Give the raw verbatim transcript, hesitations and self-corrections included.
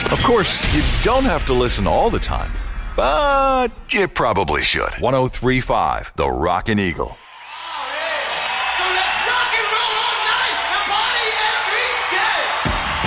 Of course, you don't have to listen all the time, but you probably should. one oh three point five, The Rockin' Eagle.